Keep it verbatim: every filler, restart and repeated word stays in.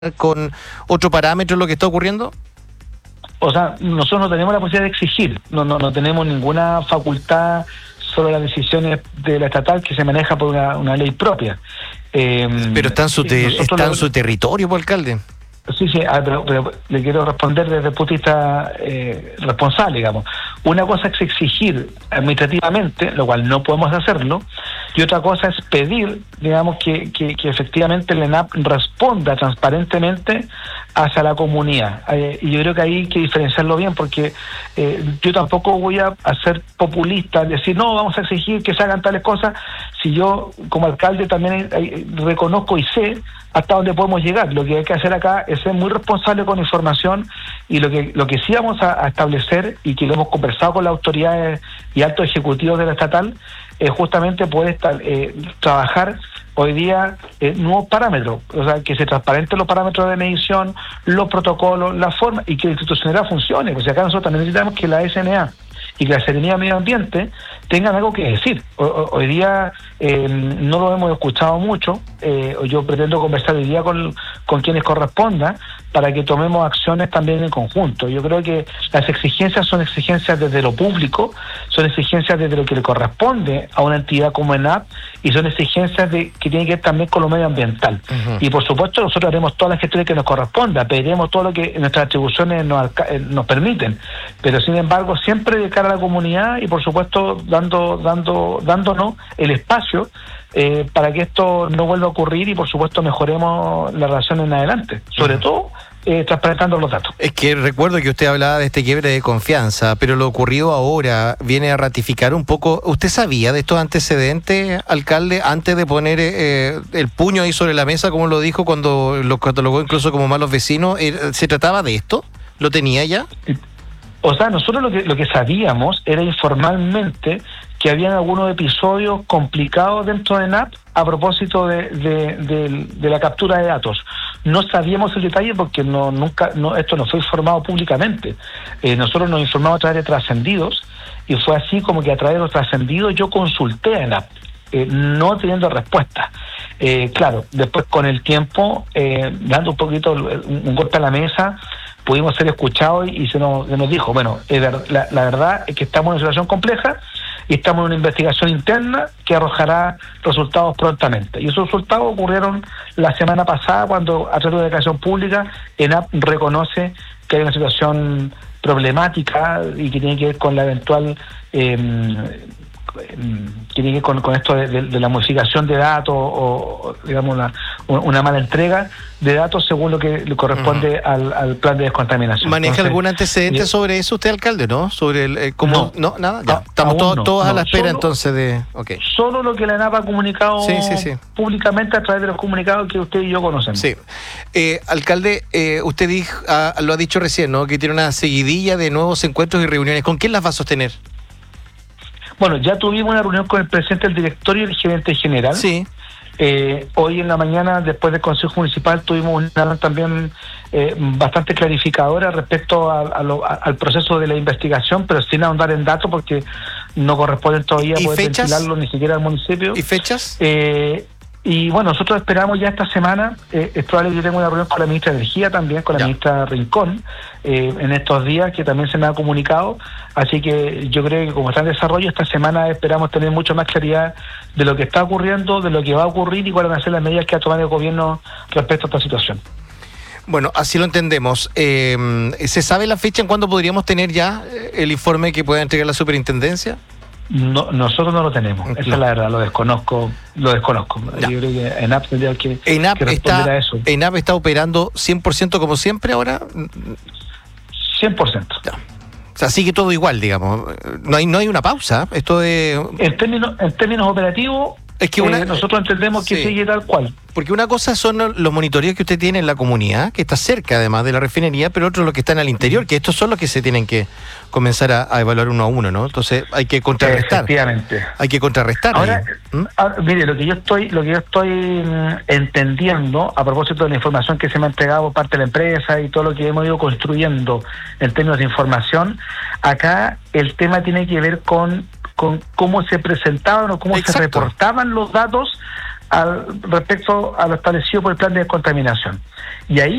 con otro parámetro lo que está ocurriendo? O sea, nosotros no tenemos la posibilidad de exigir, no, no, no tenemos ninguna facultad sobre las decisiones de la estatal que se maneja por una, una ley propia. Eh, pero está en su, te, está lo, en su territorio, pues, alcalde. Sí, sí, ah, pero, pero le quiero responder desde el punto de vista eh, responsable, digamos. Una cosa es exigir administrativamente, lo cual no podemos hacerlo, y otra cosa es pedir, digamos, que, que, que efectivamente el ENAP responda transparentemente hacia la comunidad. Eh, y yo creo que ahí hay que diferenciarlo bien, porque eh, yo tampoco voy a, a ser populista, decir, no, vamos a exigir que se hagan tales cosas, si yo como alcalde también eh, reconozco y sé hasta dónde podemos llegar. Lo que hay que hacer acá es ser muy responsable con información, y lo que lo que sí vamos a, a establecer, y que lo hemos conversado con las autoridades y altos ejecutivos de la estatal, es justamente poder estar, eh, trabajar hoy día eh, nuevos parámetros, o sea, que se transparenten los parámetros de medición, los protocolos, la forma, y que la institucionalidad funcione. Pues acá nosotros también necesitamos que la S N A y que la Seremía de Medio Ambiente tengan algo que decir. O, o, hoy día eh, no lo hemos escuchado mucho. Eh, yo pretendo conversar hoy día con, con quienes corresponda para que tomemos acciones también en conjunto. Yo creo que las exigencias son exigencias desde lo público, son exigencias desde lo que le corresponde a una entidad como ENAP, y son exigencias de, que tienen que ver también con lo medioambiental. Uh-huh. Y por supuesto nosotros haremos todas las gestiones que nos corresponda, pediremos todo lo que nuestras atribuciones nos, nos permiten, pero sin embargo siempre de cara a la comunidad, y por supuesto dando, dando, dándonos el espacio eh, para que esto no vuelva a ocurrir, y por supuesto mejoremos la relación en adelante, sobre uh-huh. todo Eh, transparentando los datos. Es que recuerdo que usted hablaba de este quiebre de confianza, pero lo ocurrido ahora viene a ratificar un poco. ¿Usted sabía de estos antecedentes, alcalde, antes de poner eh, el puño ahí sobre la mesa, como lo dijo cuando lo catalogó incluso como malos vecinos? ¿Se trataba de esto? ¿Lo tenía ya? O sea, nosotros lo que, lo que sabíamos era informalmente que habían algunos episodios complicados dentro de ENAP a propósito de, de, de, de la captura de datos. No sabíamos el detalle porque no nunca no esto no fue informado públicamente. Eh, nosotros nos informamos a través de trascendidos, y fue así como que a través de los trascendidos yo consulté a ENAP, eh, no teniendo respuesta. Eh, claro, después con el tiempo, eh, dando un poquito un, un golpe a la mesa, pudimos ser escuchados, y, y se, nos, se nos dijo, bueno, eh, la, la verdad es que estamos en una situación compleja y estamos en una investigación interna que arrojará resultados prontamente. Y esos resultados ocurrieron la semana pasada, cuando a través de la declaración pública ENAP reconoce que hay una situación problemática y que tiene que ver con la eventual eh, que tiene que ver con, con esto de, de, de la modificación de datos, o digamos una, una mala entrega de datos según lo que le corresponde uh-huh. al, al plan de descontaminación. ¿Maneja Entonces, algún antecedente eh, sobre eso usted, alcalde, no? Sobre el eh, cómo no, no nada, ya. Estamos todos, no, todos no, a la espera solo, entonces de okay. Solo lo que la ENAP ha comunicado sí, sí, sí. públicamente a través de los comunicados que usted y yo conocemos. Sí. Eh, alcalde, eh, usted dijo, ah, lo ha dicho recién, ¿no? Que tiene una seguidilla de nuevos encuentros y reuniones. ¿Con quién las va a sostener? Bueno, ya tuvimos una reunión con el presidente del directorio y el gerente general. Sí. Eh, hoy en la mañana, después del Consejo Municipal, tuvimos una reunión también eh, bastante clarificadora respecto a, a lo, a, al proceso de la investigación, pero sin ahondar en datos porque no corresponde todavía poder fechas? ventilarlo ni siquiera al municipio. ¿Y fechas? Eh, y bueno, nosotros esperamos ya esta semana, eh, es probable que yo tenga una reunión con la ministra de Energía también, con la ya. ministra Rincón, eh, en estos días, que también se me ha comunicado, así que yo creo que como está en desarrollo, esta semana esperamos tener mucho más claridad de lo que está ocurriendo, de lo que va a ocurrir y cuáles van a ser las medidas que va a tomar el gobierno respecto a esta situación. Bueno, así lo entendemos. Eh, ¿Se sabe la fecha en cuándo podríamos tener ya el informe que pueda entregar la superintendencia? No, nosotros no lo tenemos, esa no. es la verdad, lo desconozco, lo desconozco. Ya. Yo creo que ENAP tendría que, ENAP que responder está, a eso. ¿ENAP está operando cien por ciento como siempre ahora? cien por ciento. Ya. O sea, sigue todo igual, digamos. No hay no hay una pausa. Esto de... En términos, en términos operativos, es que una, eh, nosotros entendemos que sí. sigue tal cual. Porque una cosa son los monitoreos que usted tiene en la comunidad, que está cerca además de la refinería, pero otros los que están al interior, que estos son los que se tienen que comenzar a, a evaluar uno a uno, ¿no? Entonces hay que contrarrestar. Efectivamente. Hay que contrarrestar. Ahora, ¿Mm? ahora, mire, lo que yo estoy, lo que yo estoy mm, entendiendo a propósito de la información que se me ha entregado por parte de la empresa y todo lo que hemos ido construyendo en términos de información, acá el tema tiene que ver con con cómo se presentaban o cómo Exacto. se reportaban los datos al respecto a lo establecido por el plan de descontaminación. Y ahí